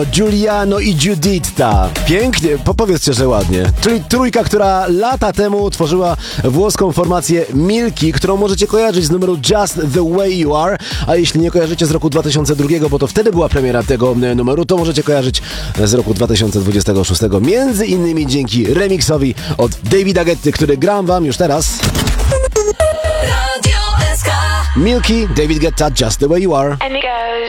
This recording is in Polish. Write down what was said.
Giuliano i Giuditta. Pięknie, powiedzcie, że ładnie. Czyli trójka, która lata temu tworzyła włoską formację Milky, którą możecie kojarzyć z numeru Just the Way You Are, a jeśli nie kojarzycie z roku 2002, bo to wtedy była premiera tego numeru, to możecie kojarzyć z roku 2026, między innymi dzięki remiksowi od Davida Guetty, który gram wam już teraz. Milky, David Guetta, Just the Way You Are.